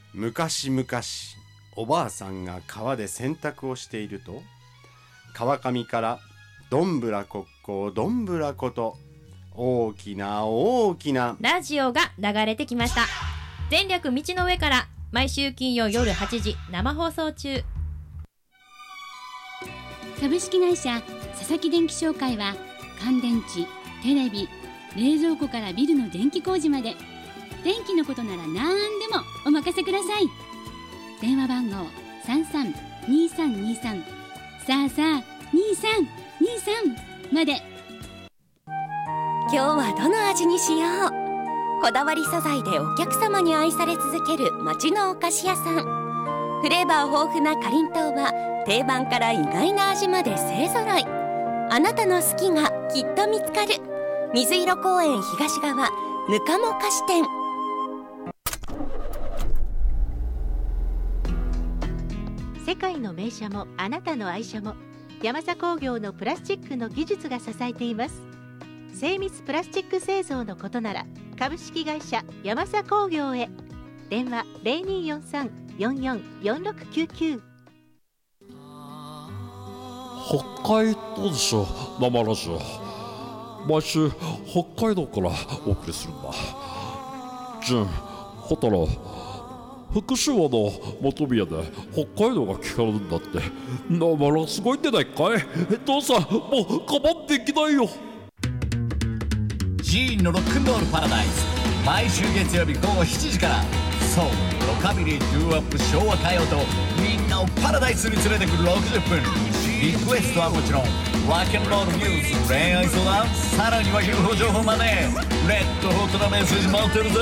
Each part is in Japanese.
昔々、おばあさんが川で洗濯をしていると、川上からどんぶらこっこどんぶらこと大きな大きなラジオが流れてきました。全力道の上から毎週金曜夜8時生放送中。 株式会社佐々木電気商会は、乾電池、テレビ、冷蔵庫からビルの電気工事まで、電気のことなら何でもお任せください。電話番号332323、さあさあ2323まで。 今日はどの味にしよう。こだわり素材でお客様に愛され続ける町のお菓子屋さん。フレーバー豊富なかりんとうは定番から意外な味まで勢ぞろい。あなたの好きがきっと見つかる。水色公園東側ぬかも菓子店。 世界の名車もあなたの愛車も、ヤマサ工業のプラスチックの技術が支えています。精密プラスチック製造のことなら株式会社ヤマサ工業へ。電話0243-444699。 北海道でしょ、生ラジオ。毎週北海道からお送りするんだ。純、ホタラ、福島の本宮で北海道が聞かれるんだって。生ラすごいんでないかい。父さん、もう我慢できないよ。 ジーンのロックンロールパラダイス、毎週月曜日午後7時から。ソウル、ロカビリー、ドゥーアップ、昭和歌謡とみんなをパラダイスに連れてくる60分。リクエストはもちろんロックンロールニュース、恋愛相談、さらには UFO 情報まで。レッドホットなメッセージ待ってるぜ。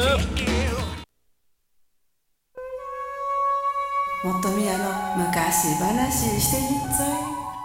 元宮の昔話してみっぞい。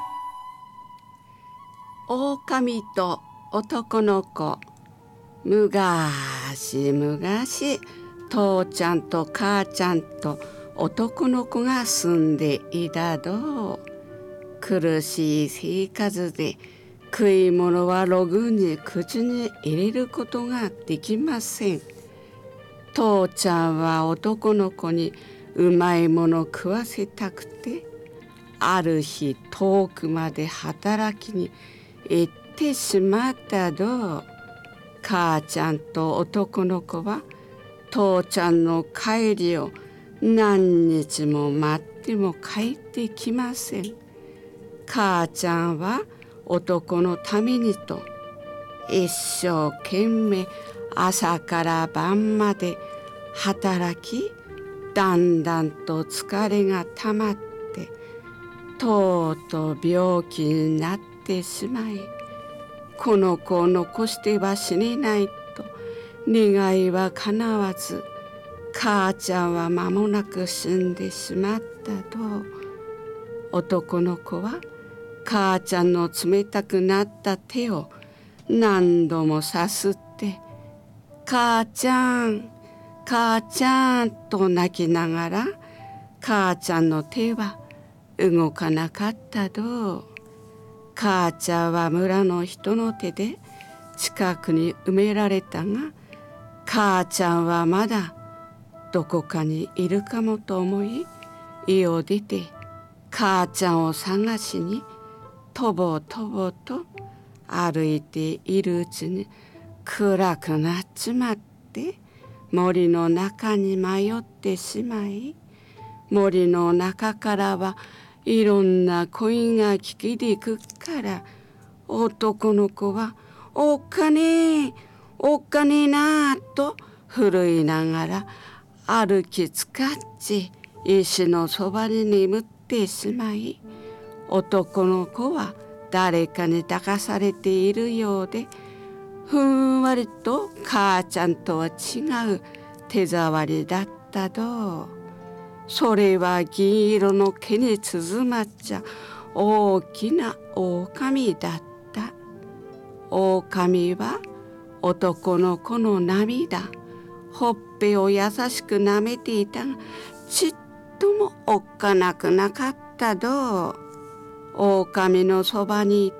狼と男の子。むがし父ちゃんと母ちゃんと男の子が住んでいたど。苦しい生活で食い物はろくに口に入れることができません。父ちゃんは男の子にうまいもの食わせたくて、ある日遠くまで働きに行ってしまったど。母ちゃんと男の子は父ちゃんの帰りを何日も待っても帰ってきません。母ちゃんは男のためにと一生懸命朝から晩まで働き、だんだんと疲れがたまってとうとう病気になってしまい、この子を残しては死ねないと願いは叶わず、母ちゃんは間もなく死んでしまったと。男の子は母ちゃんの冷たくなった手を何度もさすって、母ちゃん母ちゃんと泣きながら、母ちゃんの手は動かなかったど。母ちゃんは村の人の手で近くに埋められたが、母ちゃんはまだどこかにいるかもと思い、家を出て母ちゃんを探しにとぼとぼと歩いているうちに暗くなっちまって、森の中に迷ってしまい、森の中からはいろんな声が聞きでくっから、男の子はおっかねえなと震いながら歩きつかっち石のそばに眠ってしまい、男の子は誰かに抱かされているようで、ふんわりと母ちゃんとは違う手触りだったと。それは銀色の毛に包まっちゃ大きな狼だった。狼は男の子の涙、ほっぺを優しく舐めていたが、ちっともおっかなくなかったど。狼のそばにい